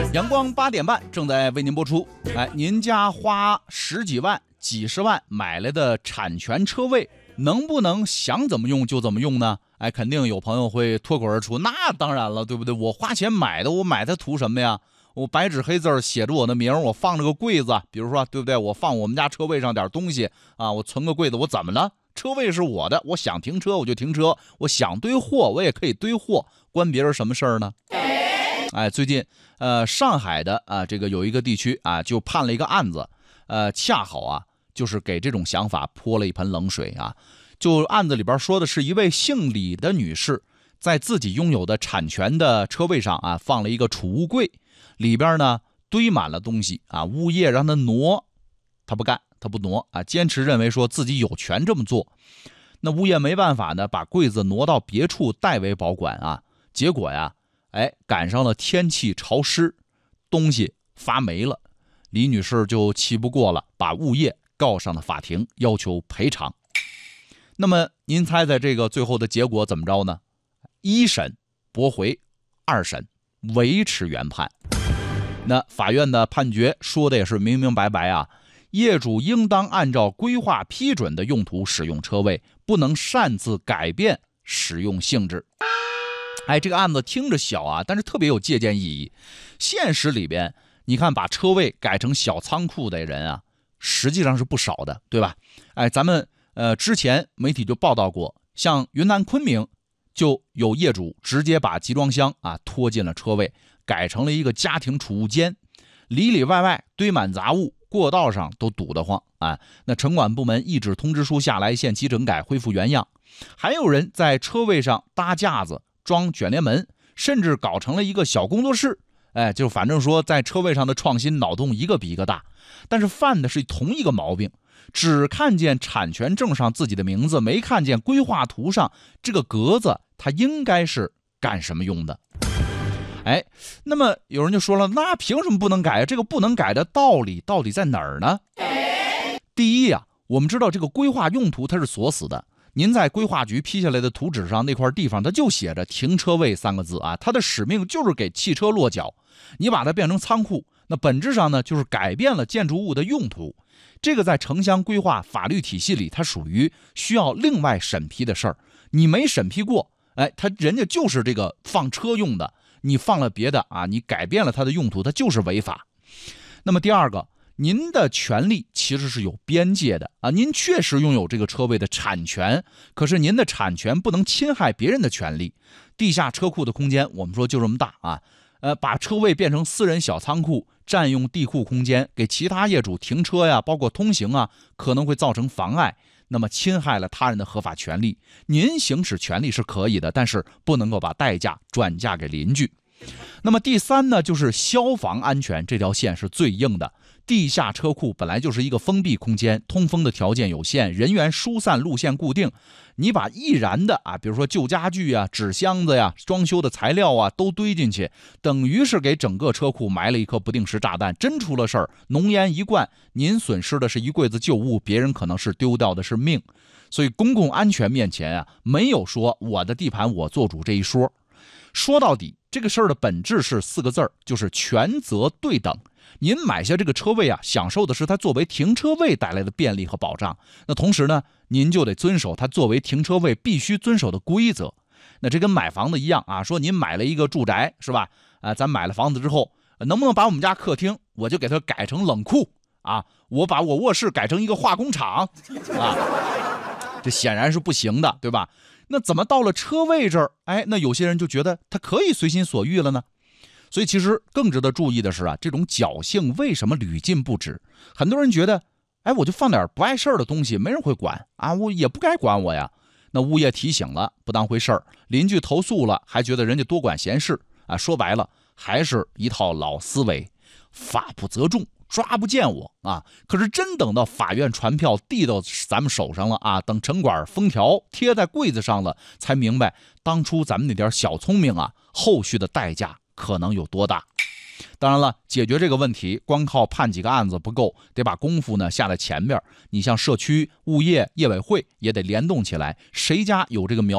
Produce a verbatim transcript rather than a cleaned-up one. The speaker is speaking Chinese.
阳光八点半正在为您播出。哎，您家花十几万、几十万买来的产权车位，能不能想怎么用就怎么用呢？哎，肯定有朋友会脱口而出，那当然了，对不对？我花钱买的，我买它图什么呀？我白纸黑字写着我的名，我放了个柜子，比如说，对不对？我放我们家车位上点东西啊，我存个柜子，我怎么了？车位是我的，我想停车我就停车，我想堆货我也可以堆货，关别人什么事儿呢？哎，最近呃，上海的啊、呃，这个有一个地区啊，就判了一个案子，呃，恰好啊，就是给这种想法泼了一盆冷水啊。就案子里边说的是一位姓李的女士，在自己拥有的产权的车位上啊，放了一个储物柜，里边呢堆满了东西啊。物业让她挪，她不干，她不挪啊，坚持认为说自己有权这么做。那物业没办法呢，把柜子挪到别处代为保管啊。结果呀，哎，赶上了天气潮湿，东西发霉了，李女士就气不过了，把物业告上了法庭，要求赔偿。那么您猜猜这个最后的结果怎么着呢？一审驳回，二审维持原判。那法院的判决说的也是明明白白啊，业主应当按照规划批准的用途使用车位，不能擅自改变使用性质。哎，这个案子听着小啊，但是特别有借鉴意义。现实里边，你看把车位改成小仓库的人啊，实际上是不少的，对吧？哎，咱们呃之前媒体就报道过，像云南昆明就有业主直接把集装箱啊拖进了车位，改成了一个家庭储物间，里里外外堆满杂物，过道上都堵得慌啊。那城管部门一纸通知书下来，限期整改，恢复原样。还有人在车位上搭架子，装卷帘门，甚至搞成了一个小工作室。哎，就反正说在车位上的创新脑洞一个比一个大，但是犯的是同一个毛病，只看见产权证上自己的名字，没看见规划图上这个格子它应该是干什么用的。哎，那么有人就说了，那凭什么不能改？这个不能改的道理到底在哪儿呢？第一啊，我们知道这个规划用途它是锁死的，您在规划局批下来的图纸上那块地方它就写着停车位三个字啊，它的使命就是给汽车落脚。你把它变成仓库，那本质上呢就是改变了建筑物的用途。这个在城乡规划法律体系里，它属于需要另外审批的事儿。你没审批过，哎，他人家就是这个放车用的，你放了别的啊，你改变了它的用途，它就是违法。那么第二个，您的权利其实是有边界的啊，您确实拥有这个车位的产权，可是您的产权不能侵害别人的权利。地下车库的空间，我们说就这么大啊，呃，把车位变成私人小仓库，占用地库空间，给其他业主停车呀，包括通行啊，可能会造成妨碍，那么侵害了他人的合法权利。您行使权利是可以的，但是不能够把代价转嫁给邻居。那么第三呢，就是消防安全这条线是最硬的。地下车库本来就是一个封闭空间，通风的条件有限，人员疏散路线固定，你把易燃的啊，比如说旧家具啊、纸箱子呀、装修的材料啊都堆进去，等于是给整个车库埋了一颗不定时炸弹。真出了事儿，浓烟一灌，您损失的是一柜子旧物，别人可能是丢掉的是命。所以公共安全面前啊，没有说我的地盘我做主这一说。说到底，这个事儿的本质是四个字儿，就是权责对等。您买下这个车位啊，享受的是它作为停车位带来的便利和保障。那同时呢，您就得遵守它作为停车位必须遵守的规则。那这跟买房子一样啊，说您买了一个住宅是吧？啊，咱买了房子之后，能不能把我们家客厅我就给它改成冷库啊？我把我卧室改成一个化工厂啊？这显然是不行的，对吧？那怎么到了车位这儿，哎，那有些人就觉得他可以随心所欲了呢？所以其实更值得注意的是啊，这种侥幸为什么屡禁不止？很多人觉得，哎，我就放点不碍事儿的东西，没人会管啊，我也不该管我呀。那物业提醒了，不当回事儿；邻居投诉了，还觉得人家多管闲事啊。说白了，还是一套老思维，法不责众，抓不见我啊！可是真等到法院传票递到咱们手上了啊，等城管封条贴在柜子上了，才明白当初咱们那点小聪明啊，后续的代价可能有多大。当然了，解决这个问题光靠判几个案子不够，得把功夫呢下在前边。你像社区、物业、业委会也得联动起来，谁家有这个苗